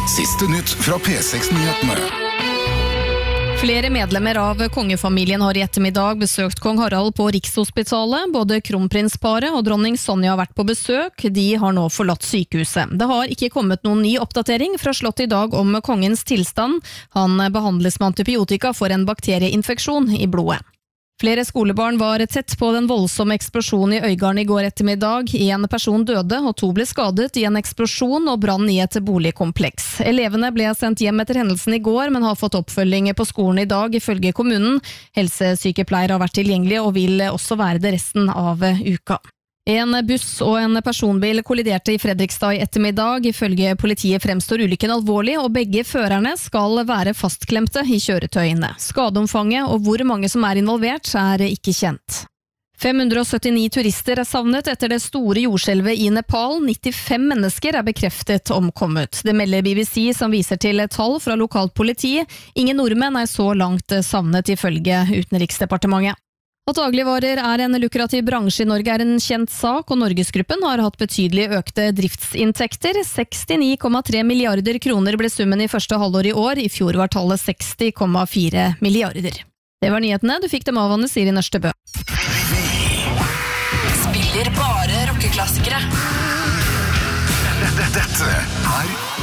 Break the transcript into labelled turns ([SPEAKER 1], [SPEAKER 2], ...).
[SPEAKER 1] Siste nytt fra P6-nyhetene.
[SPEAKER 2] Flere medlemmer av kongefamilien har i ettermiddag besøkt kong Harald på Rikshospitalet. Både kronprinsparet og dronning Sonja har vært på besøk. De har nå forlatt sykehuset. Det har ikke kommet noen ny oppdatering fra slottet i dag om kongens tilstand. Han behandles med antibiotika for en bakterieinfeksjon i blodet. Flere skolebarn var tett på den voldsomme eksplosjonen i Øygarden i går ettermiddag. En person døde og 2 ble skadet i en eksplosjon og brann i et boligkompleks. Elevene ble sendt hjem etter hendelsen i går, men har fått oppfølging på skolen i dag, ifølge kommunen. Helsesykepleiere har vært tilgjengelige og vil også være det resten av uka. En buss og en personbil kolliderte i Fredrikstad i ettermiddag. Ifølge politiet fremstår ulykken alvorlig, og begge førerne skal være fastklemte i kjøretøyene. Skadeomfanget og hvor mange som er involvert er ikke kjent. 579 turister er savnet etter det store jordskjelvet i Nepal. 95 mennesker er bekreftet omkommet. Det melder BBC, som viser til tall fra lokalt politi. Ingen nordmenn er så langt savnet, ifølge Utenriksdepartementet. At dagligvarer er en lukrativ bransje i Norge er en kjent sak, og Norgesgruppen har hatt betydelig økte driftsinntekter. 69,3 milliarder kroner ble summen i første halvår i år. I fjor var tallet 60,4 milliarder. Det var nyhetene. Du fikk dem av Anne Siri Nørstebø.
[SPEAKER 3] Spiller bare rockeklassikere.
[SPEAKER 1] Dette er